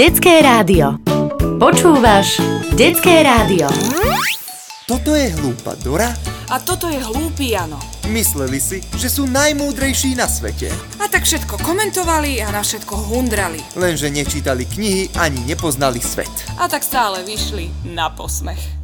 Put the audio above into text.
Detské rádio. Počúvaš Detské rádio. Toto je hlúpa Dora a toto je hlúpy Jano. Mysleli si, že sú najmúdrejší na svete. A tak všetko komentovali a na všetko hundrali. Lenže nečítali knihy ani nepoznali svet. A tak stále vyšli na posmech.